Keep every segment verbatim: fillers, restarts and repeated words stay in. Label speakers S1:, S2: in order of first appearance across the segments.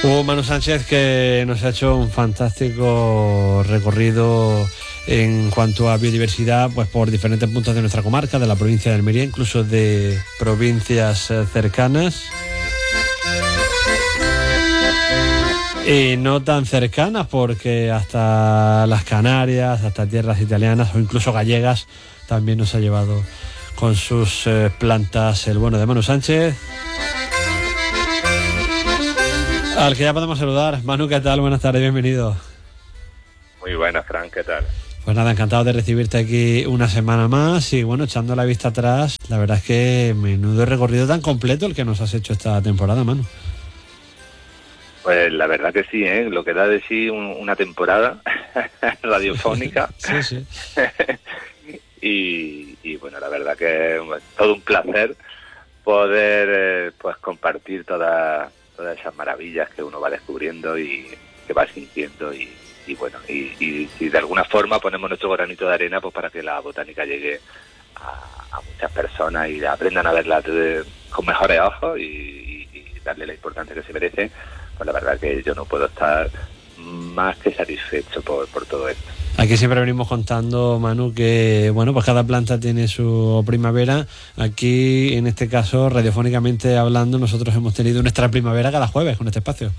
S1: Hugo Manu Sánchez, que nos ha hecho un fantástico recorrido en cuanto a biodiversidad, pues por diferentes puntos de nuestra comarca, de la provincia de Almería, incluso de provincias cercanas y no tan cercanas, porque hasta las Canarias, hasta tierras italianas o incluso gallegas también nos ha llevado con sus eh, plantas el bueno de Manu Sánchez, al que ya podemos saludar. Manu, ¿qué tal? Buenas tardes, bienvenido.
S2: Muy buenas, Fran, ¿qué tal?
S1: Pues nada, encantado de recibirte aquí una semana más y bueno, echando la vista atrás, la verdad es que menudo recorrido tan completo el que nos has hecho esta temporada, Manu.
S2: Pues la verdad que sí, ¿eh? Lo que da de sí un, una temporada radiofónica.
S1: Sí, sí.
S2: y, y bueno, la verdad que es todo un placer poder eh, pues compartir todas todas esas maravillas que uno va descubriendo y que va sintiendo y, y bueno, y, y, y de alguna forma ponemos nuestro granito de arena pues para que la botánica llegue a, a muchas personas y aprendan a verla de, con mejores ojos y, y, y darle la importancia que se merece. Pues la verdad que yo no puedo estar más que satisfecho por, por todo esto.
S1: Aquí siempre venimos contando, Manu, que bueno, pues cada planta tiene su primavera. Aquí, en este caso, radiofónicamente hablando, nosotros hemos tenido nuestra primavera cada jueves con este espacio.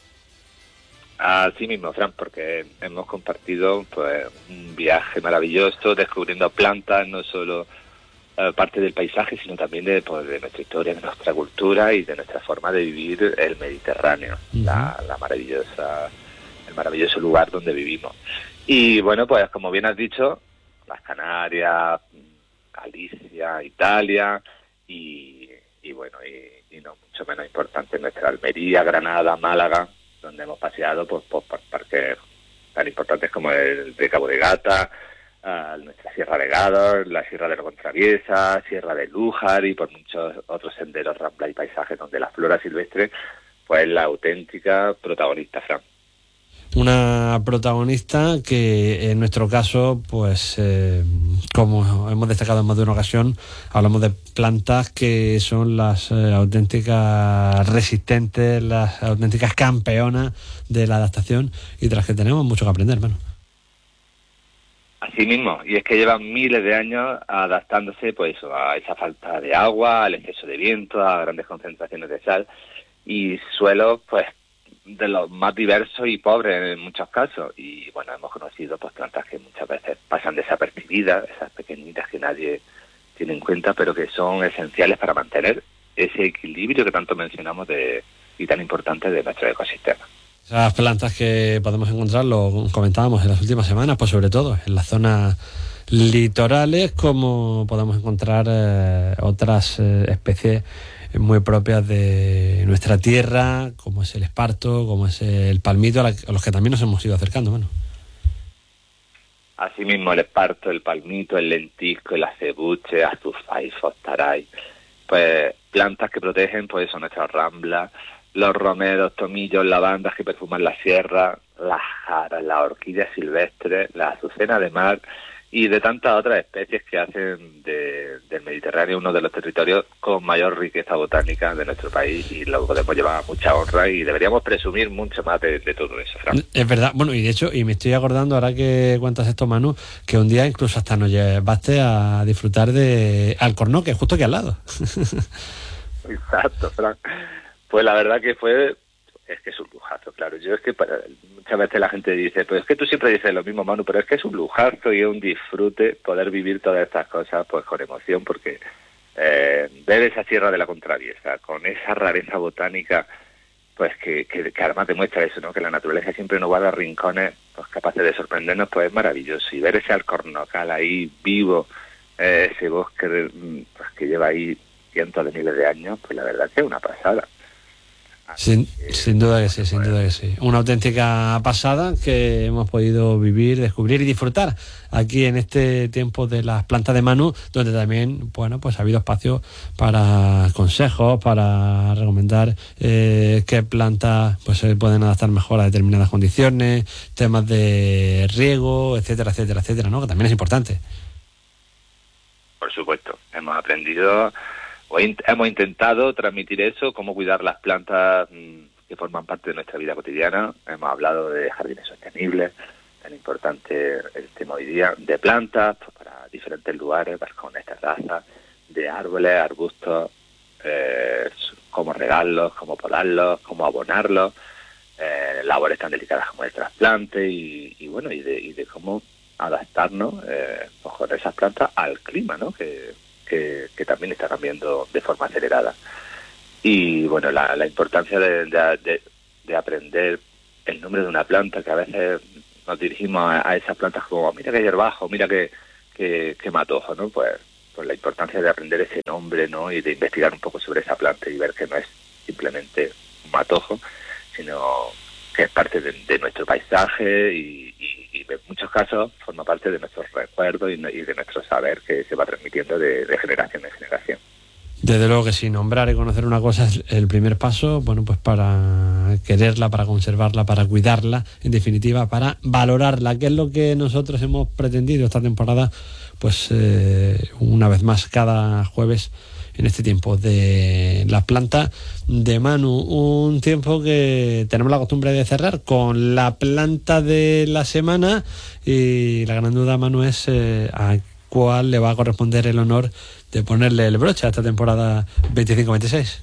S2: Así mismo, Fran, porque hemos compartido pues un viaje maravilloso, descubriendo plantas, no solo eh, parte del paisaje, sino también de, pues, de nuestra historia, de nuestra cultura y de nuestra forma de vivir el Mediterráneo, uh-huh. la, la maravillosa, el maravilloso lugar donde vivimos. Y bueno, pues como bien has dicho, las Canarias, Galicia, Italia y, y bueno, y, y no mucho menos importante nuestra Almería, Granada, Málaga, donde hemos paseado pues, pues, por parques tan importantes como el de Cabo de Gata, uh, nuestra Sierra de Gádor, la Sierra de la Contraviesa, Sierra de Lújar y por muchos otros senderos, ramblas y paisajes donde la flora silvestre pues es la auténtica protagonista, Fran.
S1: Una protagonista que en nuestro caso, pues eh, como hemos destacado en más de una ocasión, hablamos de plantas que son las eh, auténticas resistentes, las auténticas campeonas de la adaptación y de las que tenemos mucho que aprender, hermano.
S2: Así mismo, y es que llevan miles de años adaptándose pues eso, a esa falta de agua, al exceso de viento, a grandes concentraciones de sal y suelos pues de los más diversos y pobres en muchos casos. Y bueno, hemos conocido pues plantas que muchas veces pasan desapercibidas, esas pequeñitas que nadie tiene en cuenta, pero que son esenciales para mantener ese equilibrio que tanto mencionamos de y tan importante de nuestro ecosistema.
S1: Esas plantas que podemos encontrar, lo comentábamos en las últimas semanas, pues sobre todo en las zonas litorales, como podemos encontrar eh, otras eh, especies muy propias de nuestra tierra, como es el esparto, como es el palmito, a, la, a los que también nos hemos ido acercando, bueno.
S2: Asimismo el esparto, el palmito, el lentisco, el acebuche, azufay, fostaray, pues plantas que protegen pues son nuestras ramblas, los romeros, tomillos, lavandas que perfuman la sierra, las jaras, las orquídeas silvestres, la azucena de mar y de tantas otras especies que hacen de, del Mediterráneo uno de los territorios con mayor riqueza botánica de nuestro país y lo podemos llevar a mucha honra y deberíamos presumir mucho más de, de todo eso, Fran.
S1: Es verdad, bueno, y de hecho, y me estoy acordando ahora que cuentas esto, Manu, que un día incluso hasta nos llevaste a disfrutar de Alcornoque, justo aquí al lado.
S2: Exacto, Fran. Pues la verdad que fue... Es que es un lujazo, claro. Yo es que para, muchas veces la gente dice, pues es que tú siempre dices lo mismo, Manu, pero es que es un lujazo y es un disfrute poder vivir todas estas cosas pues con emoción, porque eh, ver esa Sierra de la Contraviesa, con esa rareza botánica, pues que, que, que además demuestra eso, ¿no? Que la naturaleza siempre nos va a dar rincones pues capaces de sorprendernos, pues es maravilloso. Y ver ese alcornocal ahí vivo, eh, ese bosque de, pues, que lleva ahí cientos de miles de años, pues la verdad que es una pasada.
S1: Sin, sin duda que sí, sin duda que sí. Una auténtica pasada que hemos podido vivir, descubrir y disfrutar aquí en este tiempo de las plantas de Manu, donde también, bueno, pues ha habido espacio para consejos, para recomendar eh, qué plantas pues se pueden adaptar mejor a determinadas condiciones, temas de riego, etcétera, etcétera, etcétera, ¿no? Que también es importante.
S2: Por supuesto, hemos aprendido... Hoy hemos intentado transmitir eso, cómo cuidar las plantas que forman parte de nuestra vida cotidiana. Hemos hablado de jardines sostenibles, tan importante el tema hoy día, de plantas pues, para diferentes lugares, balcones, terrazas, de árboles, arbustos, eh, cómo regarlos, cómo podarlos, cómo abonarlos, eh, labores tan delicadas como el trasplante y, y bueno, y de, y de cómo adaptarnos eh, pues, con esas plantas al clima, ¿no? Que, que, que también está cambiando de forma acelerada. Y bueno, la, la importancia de, de, de, de aprender el nombre de una planta, que a veces nos dirigimos a, a esas plantas como, mira qué hierbajo, mira qué, qué, qué matojo, ¿no? Pues, pues la importancia de aprender ese nombre, ¿no? Y de investigar un poco sobre esa planta y ver que no es simplemente un matojo, sino que es parte de, de nuestro paisaje y, y, y en muchos casos forma parte de nuestros recuerdos y, y de nuestro saber que se va transmitiendo de, de generación en generación.
S1: Desde luego que sí, nombrar y conocer una cosa es el primer paso, bueno, pues para quererla, para conservarla, para cuidarla, en definitiva, para valorarla, que es lo que nosotros hemos pretendido esta temporada, pues eh, una vez más cada jueves en este tiempo de la planta de Manu, un tiempo que tenemos la costumbre de cerrar con la planta de la semana y la gran duda, Manu, es eh, a cuál le va a corresponder el honor de ponerle el broche a esta temporada veinticinco veintiséis.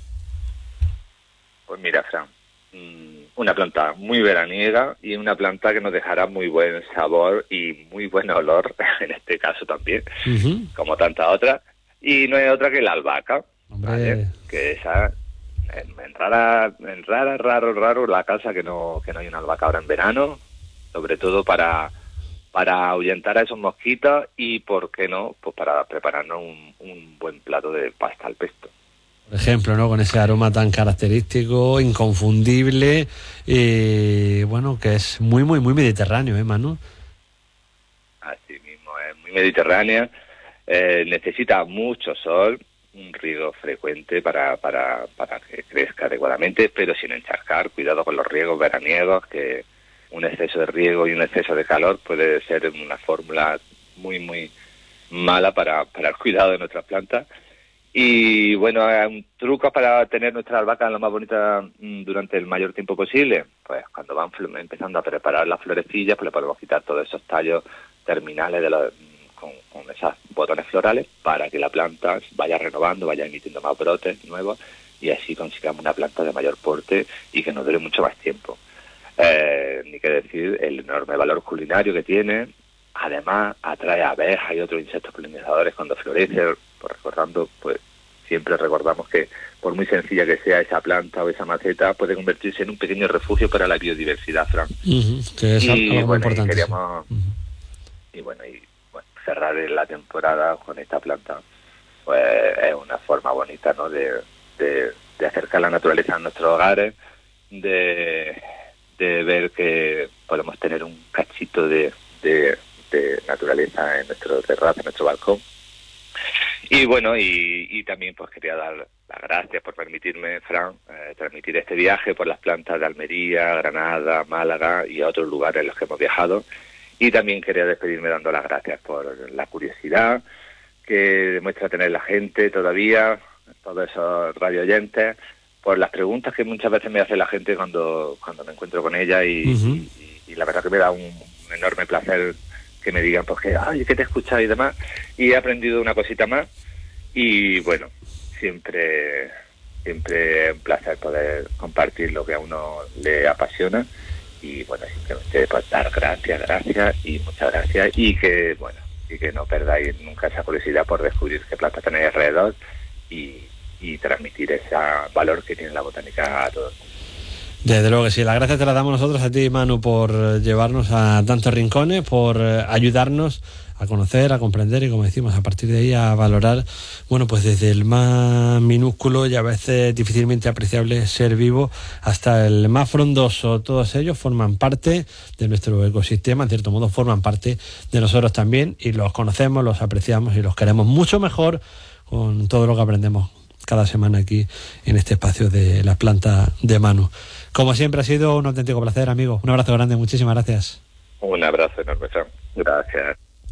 S2: Pues mira, Fran, una planta muy veraniega y una planta que nos dejará muy buen sabor y muy buen olor, en este caso también, uh-huh. como tantas otras. Y no es otra que la albahaca, ¿vale? Que esa, en, en rara, en rara, raro, raro la casa que no que no hay una albahaca ahora en verano, sobre todo para para ahuyentar a esos mosquitos y, ¿por qué no?, pues para prepararnos un, un buen plato de pasta al pesto.
S1: Por ejemplo, ¿no? Con ese aroma tan característico, inconfundible, y bueno, que es muy, muy, muy mediterráneo, ¿eh, Manu?
S2: Así mismo, es muy mediterránea. Eh, necesita mucho sol, un riego frecuente para, para, para que crezca adecuadamente, pero sin encharcar. Cuidado con los riegos veraniegos, que un exceso de riego y un exceso de calor puede ser una fórmula muy, muy mala para, para el cuidado de nuestras plantas. Y bueno, un truco para tener nuestra albahaca lo más bonita durante el mayor tiempo posible. Pues cuando van empezando a preparar las florecillas, pues le podemos quitar todos esos tallos terminales de los Con, con esos botones florales para que la planta vaya renovando, vaya emitiendo más brotes nuevos y así consigamos una planta de mayor porte y que nos dure mucho más tiempo. Eh, ni que decir el enorme valor culinario que tiene. Además atrae abejas y otros insectos polinizadores cuando florece. Pues recordando, pues siempre recordamos que por muy sencilla que sea esa planta o esa maceta, puede convertirse en un pequeño refugio para la biodiversidad, Fran.
S1: Uh-huh, que es
S2: y,
S1: algo
S2: bueno,
S1: importante.
S2: Y, queríamos, uh-huh. y bueno, y cerrar la temporada con esta planta, pues es una forma bonita, ¿no?, de, de, de acercar la naturaleza a nuestros hogares, de, de ver que podemos tener un cachito de, de, de naturaleza en nuestro terraza, en nuestro balcón. Y bueno, y, y también pues quería dar las gracias por permitirme, Fran, eh, transmitir este viaje por las plantas de Almería, Granada, Málaga y a otros lugares en los que hemos viajado. Y también quería despedirme dando las gracias por la curiosidad que demuestra tener la gente todavía, todos esos radio oyentes, por las preguntas que muchas veces me hace la gente cuando cuando me encuentro con ella y, uh-huh. y, y la verdad que me da un, un enorme placer que me digan, pues que, ay, que te he escuchado y demás, y he aprendido una cosita más y bueno, siempre, siempre es un placer poder compartir lo que a uno le apasiona. Y bueno, simplemente pues dar gracias, gracias y muchas gracias y que bueno, y que no perdáis nunca esa curiosidad por descubrir qué plantas tenéis alrededor y, y transmitir ese valor que tiene la botánica a todos.
S1: Desde luego que sí, las gracias te las damos nosotros a ti, Manu, por llevarnos a tantos rincones, por ayudarnos a conocer, a comprender y, como decimos, a partir de ahí a valorar, bueno, pues desde el más minúsculo y a veces difícilmente apreciable ser vivo hasta el más frondoso. Todos ellos forman parte de nuestro ecosistema, en cierto modo forman parte de nosotros también y los conocemos, los apreciamos y los queremos mucho mejor con todo lo que aprendemos cada semana aquí en este espacio de la planta de Manu. Como siempre ha sido un auténtico placer, amigo. Un abrazo grande, muchísimas gracias.
S2: Un abrazo enorme, Sam. Gracias.